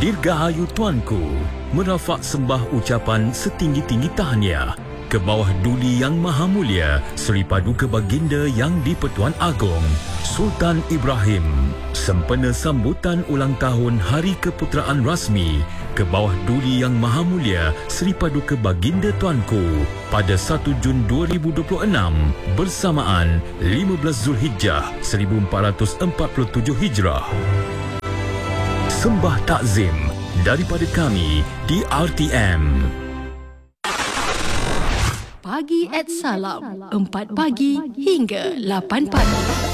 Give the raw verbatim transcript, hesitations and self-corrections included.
Dirgahayu Tuanku merafak sembah ucapan setinggi-tinggi tahniah ke bawah Duli Yang Maha Mulia Seri Paduka Baginda Yang di-Pertuan Agong Sultan Ibrahim sempena sambutan ulang tahun Hari Keputeraan Rasmi ke bawah Duli Yang Maha Mulia Seri Paduka Baginda Tuanku pada satu Jun dua ribu dua puluh enam bersamaan lima belas Zulhijjah seribu empat ratus empat puluh tujuh Hijrah. Sembah takzim daripada kami di R T M. Pagi at Salam, empat pagi hingga lapan pagi.